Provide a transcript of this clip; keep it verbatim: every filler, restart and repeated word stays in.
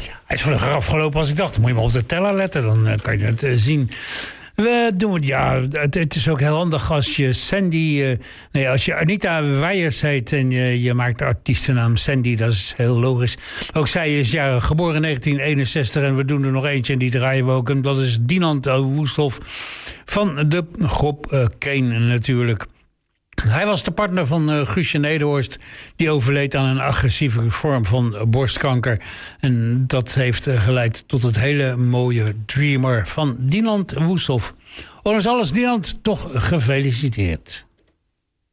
hij is vlugger afgelopen als ik dacht. Dan moet je maar op de teller letten, dan uh, kan je het uh, zien. We doen het, ja, het, het is ook heel handig als je Sandy... Uh, nee, als je Anita Weijers heet en je, je maakt de artiestennaam Sandy, dat is heel logisch. Ook zij is ja, geboren in negentien eenenzestig en we doen er nog eentje en die draaien we ook. En dat is Dinant Woesthof van de groep uh, Kane natuurlijk. Hij was de partner van uh, Guusje Nederhorst, die overleed aan een agressieve vorm van borstkanker. En dat heeft uh, geleid tot het hele mooie Dreamer van Dinant Woesthof. Ondanks alles, Dinant, toch gefeliciteerd.